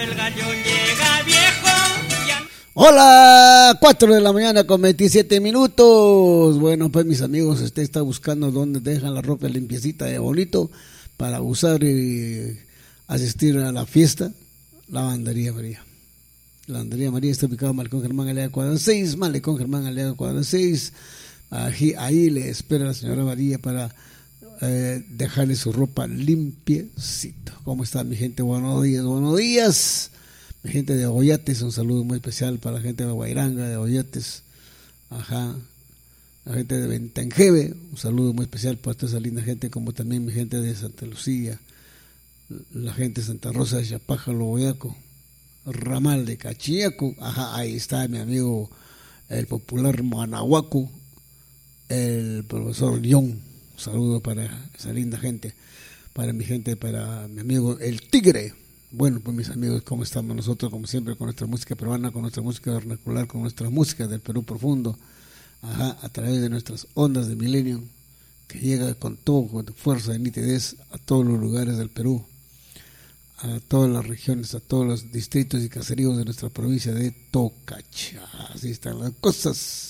el gallón llega viejo. Ya... Hola, 4 de la mañana con 27 minutos. Bueno, pues mis amigos, usted está buscando dónde dejan la ropa limpiecita de bonito para usar y asistir a la fiesta. Lavandería María. Lavandería María está ubicado en Malecón Germán Aliaga Cuadra 6, Malecón Germán Aliaga Cuadra 6. Ahí le espera la señora María para dejarle su ropa limpiecito. ¿Cómo está mi gente? Buenos días, buenos días. Mi gente de Oyates, un saludo muy especial para la gente de Guairanga, de Oyates. Ajá. La gente de Bentangebe, un saludo muy especial para toda esa linda gente, como también mi gente de Santa Lucía, la gente de Santa Rosa de Chapájalo, Boyaco, Ramal de Cachiaco. Ajá, ahí está mi amigo el popular Manahuaco, el profesor León. Un saludo para esa linda gente, para mi gente, para mi amigo el Tigre. Bueno, pues mis amigos, ¿cómo estamos nosotros? Como siempre, con nuestra música peruana, con nuestra música vernacular, con nuestra música del Perú profundo, ajá, a través de nuestras ondas de milenio, que llega con todo, con fuerza y nitidez a todos los lugares del Perú, a todas las regiones, a todos los distritos y caseríos de nuestra provincia de Tocacha. Así están las cosas.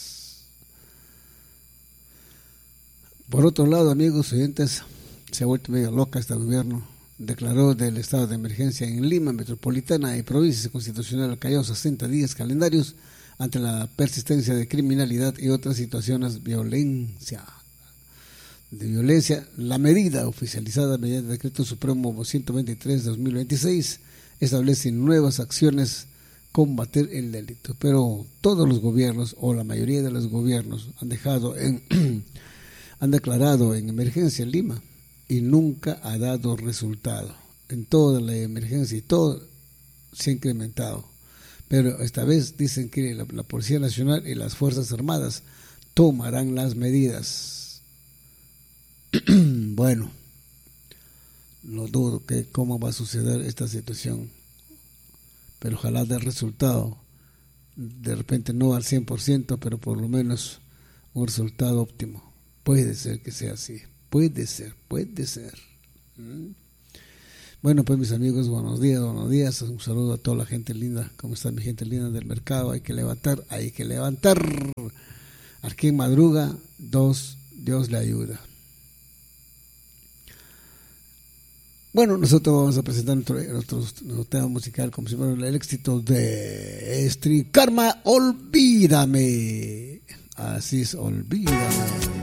Por otro lado, amigos oyentes, se ha vuelto medio loca este gobierno. Declaró del estado de emergencia en Lima, metropolitana y provincia constitucional al Callao 60 días calendarios ante la persistencia de criminalidad y otras situaciones de violencia. La medida oficializada mediante el Decreto Supremo 123/2026 establece nuevas acciones combatir el delito, pero todos los gobiernos o la mayoría de los gobiernos han declarado en emergencia en Lima y nunca ha dado resultado. En toda la emergencia y todo se ha incrementado, pero esta vez dicen que la Policía Nacional y las Fuerzas Armadas tomarán las medidas. Bueno, no dudo que cómo va a suceder esta situación, pero ojalá dé resultado, de repente no al 100%, pero por lo menos un resultado óptimo. Puede ser que sea así, puede ser. Bueno, pues mis amigos, buenos días, un saludo a toda la gente linda. ¿Cómo está mi gente linda del mercado? Hay que levantar. Al que madruga, Dios le ayuda. Bueno, nosotros vamos a presentar nuestro tema musical, como si fuera el éxito de Street Karma, Olvídame. Así es, Olvídame.